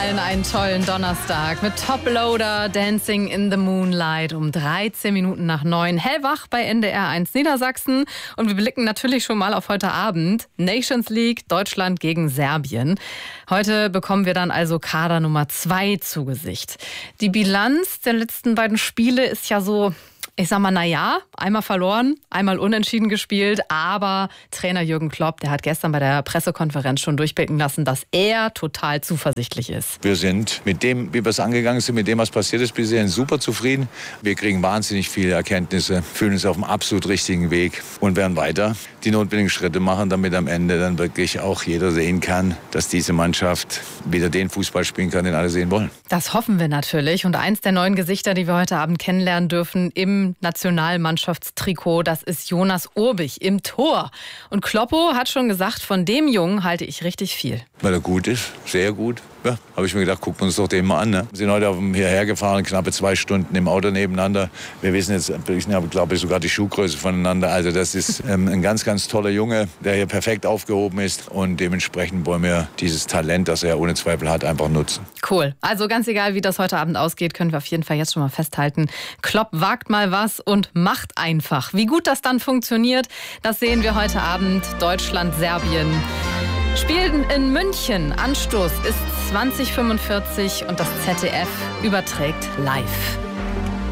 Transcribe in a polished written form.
allen einen tollen Donnerstag mit Toploader Dancing in the Moonlight um 13 Minuten nach 9. Hellwach bei NDR 1 Niedersachsen. Und wir blicken natürlich schon mal auf heute Abend. Nations League, Deutschland gegen Serbien. Heute bekommen wir dann also Kader Nummer 2 zu Gesicht. Die Bilanz der letzten beiden Spiele ist ja so... Ich sag mal, naja, einmal verloren, einmal unentschieden gespielt, aber Trainer Jürgen Klopp, der hat gestern bei der Pressekonferenz schon durchblicken lassen, dass er total zuversichtlich ist. Wir sind mit dem, wie wir es angegangen sind, mit dem, was passiert ist, bisher super zufrieden. Wir kriegen wahnsinnig viele Erkenntnisse, fühlen uns auf dem absolut richtigen Weg und werden weiter die notwendigen Schritte machen, damit am Ende dann wirklich auch jeder sehen kann, dass diese Mannschaft wieder den Fußball spielen kann, den alle sehen wollen. Das hoffen wir natürlich. Und eins der neuen Gesichter, die wir heute Abend kennenlernen dürfen im Nationalmannschaftstrikot, das ist Jonas Urbich im Tor. Und Kloppo hat schon gesagt, von dem Jungen halte ich richtig viel. Weil er gut ist, sehr gut. Ja, habe ich mir gedacht, gucken wir uns doch den mal an. Ne? Wir sind heute hierher gefahren, knappe 2 Stunden im Auto nebeneinander. Wir wissen jetzt, glaube ich, sogar die Schuhgröße voneinander. Also das ist ein ganz, ganz toller Junge, der hier perfekt aufgehoben ist. Und dementsprechend wollen wir dieses Talent, das er ohne Zweifel hat, einfach nutzen. Cool. Also ganz egal, wie das heute Abend ausgeht, können wir auf jeden Fall jetzt schon mal festhalten. Klopp wagt mal was und macht einfach. Wie gut das dann funktioniert, das sehen wir heute Abend. Deutschland, Serbien spielten in München. Anstoß ist 20:45 und das ZDF überträgt live.